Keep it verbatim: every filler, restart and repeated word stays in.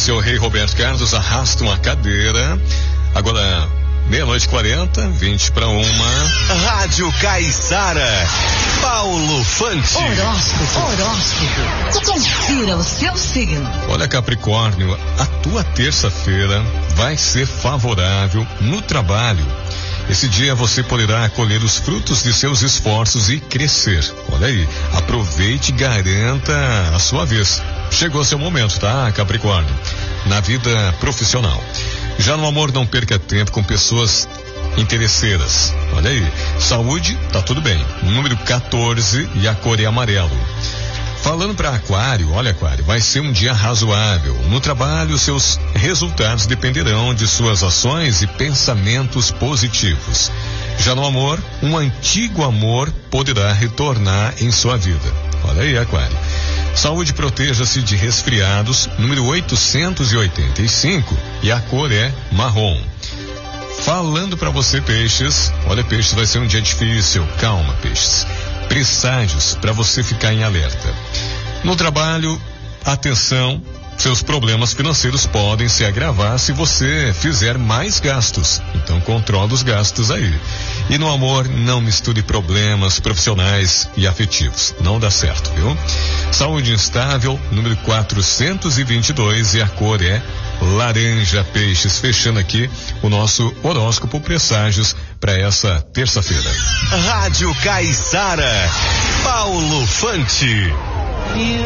senhor Rei Roberto Carlos arrasta uma cadeira. Agora, meia-noite e quarenta, vinte para uma. Rádio Caiçara, Paulo Fante. Horóscopo, horóscopo. Confira o seu signo. Olha, Capricórnio, a tua terça-feira vai ser favorável no trabalho. Esse dia você poderá colher os frutos de seus esforços e crescer. Olha aí, aproveite e garanta a sua vez. Chegou seu momento, tá, Capricórnio? Na vida profissional. Já no amor, não perca tempo com pessoas interesseiras. Olha aí, saúde, tá tudo bem. Número quatorze e a cor é amarelo. Falando para Aquário, olha, Aquário, vai ser um dia razoável. No trabalho, seus resultados dependerão de suas ações e pensamentos positivos. Já no amor, um antigo amor poderá retornar em sua vida. Olha aí, Aquário. Saúde, proteja-se de resfriados, número oitocentos e oitenta e cinco, e a cor é marrom. Falando para você, Peixes, olha, Peixes, vai ser um dia difícil. Calma, Peixes. Presságios para você ficar em alerta. No trabalho, atenção, seus problemas financeiros podem se agravar se você fizer mais gastos. Então controla os gastos aí. E no amor, não misture problemas profissionais e afetivos. Não dá certo, viu? Saúde instável, número quatrocentos e vinte e dois, e a cor é laranja. Peixes, fechando aqui o nosso horóscopo presságios para essa terça-feira. Rádio Caiçara, Paulo Fante.